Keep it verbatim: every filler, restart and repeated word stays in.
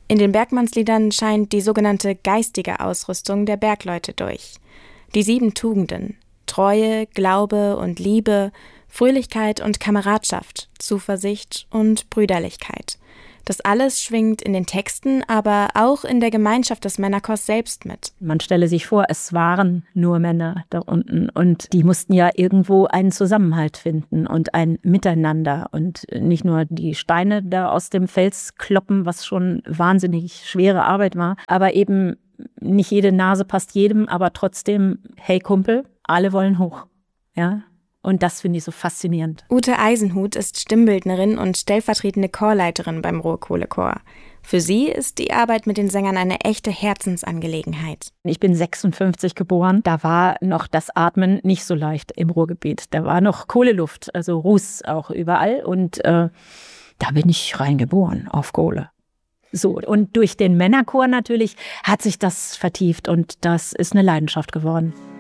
In den Bergmannsliedern scheint die sogenannte geistige Ausrüstung der Bergleute durch. Die sieben Tugenden: Treue, Glaube und Liebe, Fröhlichkeit und Kameradschaft, Zuversicht und Brüderlichkeit. Das alles schwingt in den Texten, aber auch in der Gemeinschaft des Männerchors selbst mit. Man stelle sich vor, es waren nur Männer da unten und die mussten ja irgendwo einen Zusammenhalt finden und ein Miteinander und nicht nur die Steine da aus dem Fels kloppen, was schon wahnsinnig schwere Arbeit war, aber eben nicht jede Nase passt jedem, aber trotzdem, hey Kumpel, alle wollen hoch, ja. Und das finde ich so faszinierend. Ute Eisenhut ist Stimmbildnerin und stellvertretende Chorleiterin beim Ruhrkohlechor. Für sie ist die Arbeit mit den Sängern eine echte Herzensangelegenheit. Ich bin sechsundfünfzig geboren. Da war noch das Atmen nicht so leicht im Ruhrgebiet. Da war noch Kohleluft, also Ruß auch überall. Und äh, da bin ich reingeboren auf Kohle. So, und durch den Männerchor natürlich hat sich das vertieft und das ist eine Leidenschaft geworden.